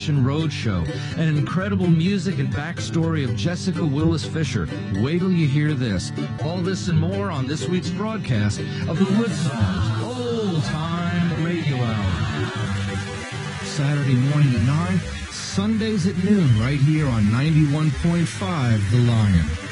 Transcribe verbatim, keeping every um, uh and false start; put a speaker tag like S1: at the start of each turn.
S1: Roadshow, an incredible music and backstory of Jessica Willis Fisher. Wait till you hear this. All this and more on this week's broadcast of the Woodson's Old Time Radio Hour. Saturday morning at nine, Sundays at noon, right here on ninety-one point five The Lion.